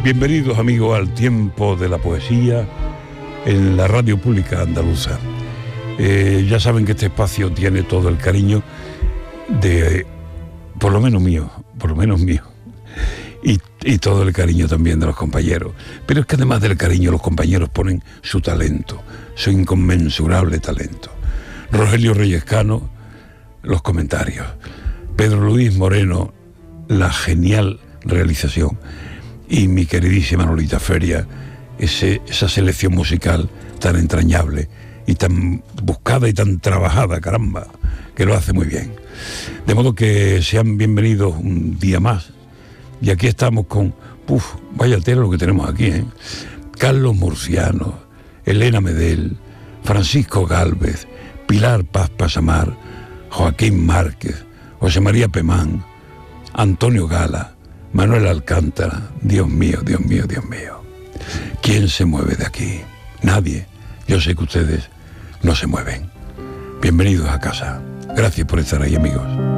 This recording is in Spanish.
Bienvenidos amigos al tiempo de la poesía en la radio pública andaluza. Ya saben que este espacio tiene todo el cariño de, por lo menos mío, y todo el cariño también de los compañeros. Pero es que además del cariño los compañeros ponen su talento, su inconmensurable talento. Rogelio Reyes Cano, los comentarios. Pedro Luis Moreno, la genial realización. Y mi queridísima Lolita Feria, esa selección musical tan entrañable y tan buscada y tan trabajada, caramba, que lo hace muy bien. De modo que sean bienvenidos un día más. Y aquí estamos con, vaya tela lo que tenemos aquí, ¿eh? Carlos Murciano, Elena Medel, Francisco Gálvez, Pilar Paz Pasamar, Joaquín Márquez, José María Pemán, Antonio Gala, Manuel Alcántara. Dios mío, Dios mío, Dios mío. ¿Quién se mueve de aquí? Nadie. Yo sé que ustedes no se mueven. Bienvenidos a casa. Gracias por estar ahí, amigos.